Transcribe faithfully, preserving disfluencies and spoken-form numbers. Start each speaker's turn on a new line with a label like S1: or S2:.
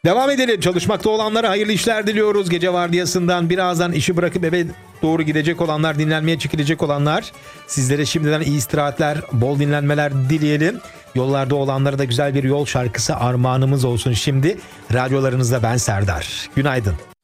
S1: Devam edelim. Çalışmakta olanlara hayırlı işler diliyoruz. Gece vardiyasından birazdan işi bırakıp eve doğru gidecek olanlar, dinlenmeye çekilecek olanlar, sizlere şimdiden iyi istirahatler, bol dinlenmeler dileyelim. Yollarda olanlara da güzel bir yol şarkısı armağanımız olsun şimdi. Radyolarınızda ben Serdar. Günaydın.